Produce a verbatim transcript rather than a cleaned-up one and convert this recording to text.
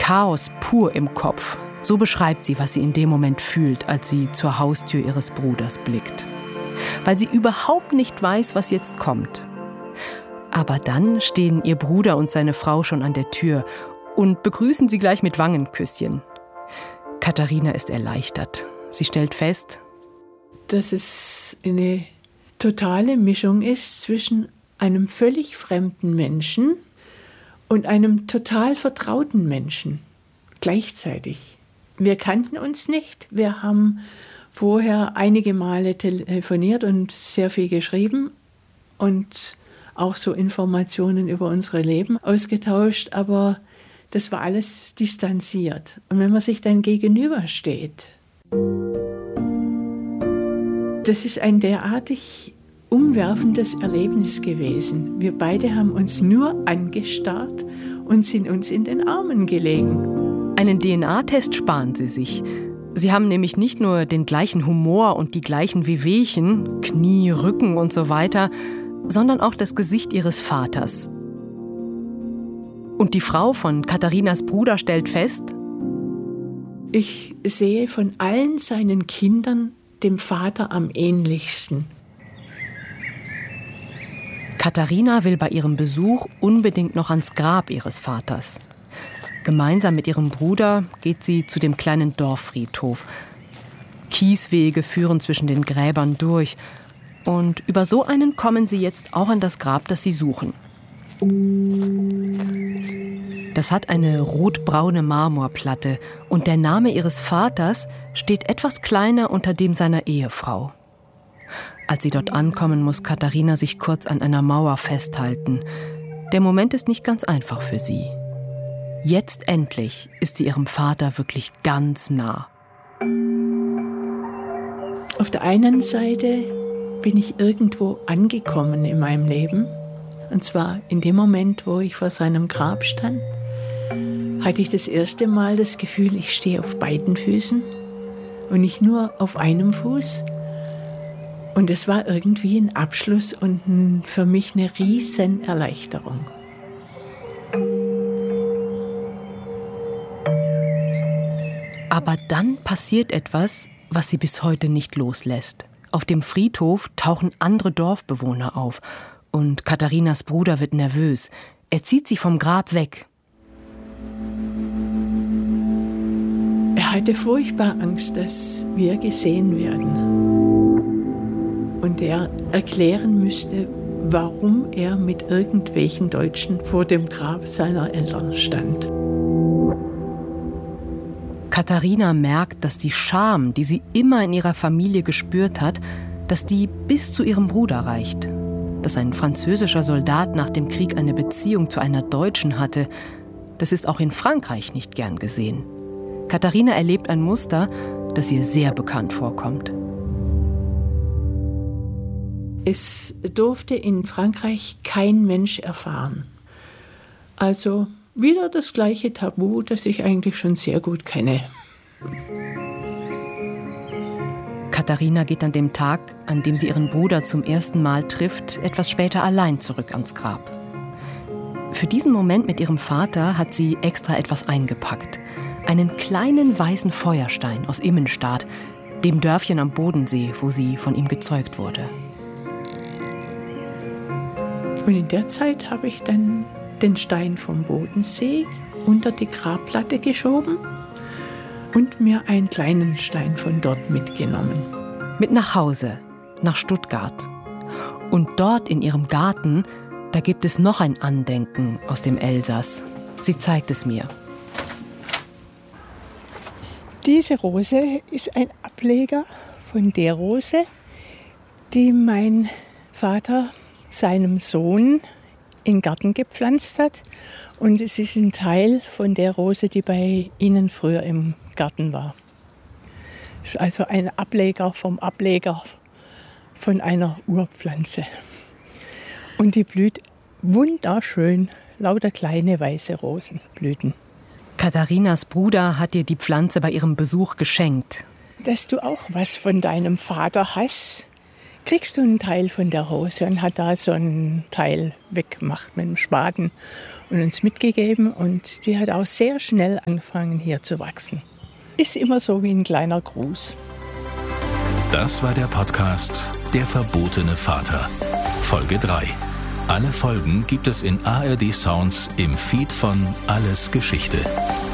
Chaos pur im Kopf. So beschreibt sie, was sie in dem Moment fühlt, als sie zur Haustür ihres Bruders blickt. Weil sie überhaupt nicht weiß, was jetzt kommt. Aber dann stehen ihr Bruder und seine Frau schon an der Tür und begrüßen sie gleich mit Wangenküsschen. Katharina ist erleichtert. Sie stellt fest, dass es eine totale Mischung ist zwischen einem völlig fremden Menschen und einem total vertrauten Menschen gleichzeitig. Wir kannten uns nicht. Wir haben vorher einige Male telefoniert und sehr viel geschrieben und auch so Informationen über unsere Leben ausgetauscht, aber das war alles distanziert. Und wenn man sich dann gegenübersteht, das ist ein derartig umwerfendes Erlebnis gewesen. Wir beide haben uns nur angestarrt und sind uns in den Armen gelegen. Einen D N A-Test sparen sie sich. Sie haben nämlich nicht nur den gleichen Humor und die gleichen Wehwehchen, Knie, Rücken und so weiter, sondern auch das Gesicht ihres Vaters. Und die Frau von Katharinas Bruder stellt fest, ich sehe von allen seinen Kindern dem Vater am ähnlichsten. Katharina will bei ihrem Besuch unbedingt noch ans Grab ihres Vaters. Gemeinsam mit ihrem Bruder geht sie zu dem kleinen Dorffriedhof. Kieswege führen zwischen den Gräbern durch. Und über so einen kommen sie jetzt auch an das Grab, das sie suchen. Das hat eine rotbraune Marmorplatte und der Name ihres Vaters steht etwas kleiner unter dem seiner Ehefrau. Als sie dort ankommen, muss Katharina sich kurz an einer Mauer festhalten. Der Moment ist nicht ganz einfach für sie. Jetzt endlich ist sie ihrem Vater wirklich ganz nah. Auf der einen Seite bin ich irgendwo angekommen in meinem Leben. Und zwar in dem Moment, wo ich vor seinem Grab stand, hatte ich das erste Mal das Gefühl, ich stehe auf beiden Füßen und nicht nur auf einem Fuß. Und es war irgendwie ein Abschluss und ein, für mich eine riesen Erleichterung. Aber dann passiert etwas, was sie bis heute nicht loslässt. Auf dem Friedhof tauchen andere Dorfbewohner auf. Und Katharinas Bruder wird nervös. Er zieht sie vom Grab weg. Er hatte furchtbar Angst, dass wir gesehen werden. Und er erklären müsste, warum er mit irgendwelchen Deutschen vor dem Grab seiner Eltern stand. Katharina merkt, dass die Scham, die sie immer in ihrer Familie gespürt hat, dass die bis zu ihrem Bruder reicht. Dass ein französischer Soldat nach dem Krieg eine Beziehung zu einer Deutschen hatte, das ist auch in Frankreich nicht gern gesehen. Katharina erlebt ein Muster, das ihr sehr bekannt vorkommt. Es durfte in Frankreich kein Mensch erfahren. Also wieder das gleiche Tabu, das ich eigentlich schon sehr gut kenne. Katharina geht an dem Tag, an dem sie ihren Bruder zum ersten Mal trifft, etwas später allein zurück ans Grab. Für diesen Moment mit ihrem Vater hat sie extra etwas eingepackt. Einen kleinen weißen Feuerstein aus Immenstadt, dem Dörfchen am Bodensee, wo sie von ihm gezeugt wurde. Und in der Zeit habe ich dann den Stein vom Bodensee unter die Grabplatte geschoben und mir einen kleinen Stein von dort mitgenommen. Mit nach Hause, nach Stuttgart. Und dort in ihrem Garten, da gibt es noch ein Andenken aus dem Elsass. Sie zeigt es mir. Diese Rose ist ein Ableger von der Rose, die mein Vater seinem Sohn in den Garten gepflanzt hat. Und es ist ein Teil von der Rose, die bei ihnen früher im Garten war. Es ist also ein Ableger vom Ableger von einer Urpflanze. Und die blüht wunderschön, lauter kleine weiße Rosenblüten. Katharinas Bruder hat ihr die Pflanze bei ihrem Besuch geschenkt. Dass du auch was von deinem Vater hast, kriegst du einen Teil von der Hose, und hat da so einen Teil weggemacht mit dem Spaten und uns mitgegeben. Und die hat auch sehr schnell angefangen, hier zu wachsen. Ist immer so wie ein kleiner Gruß. Das war der Podcast Der verbotene Vater, Folge drei. Alle Folgen gibt es in A R D Sounds im Feed von Alles Geschichte.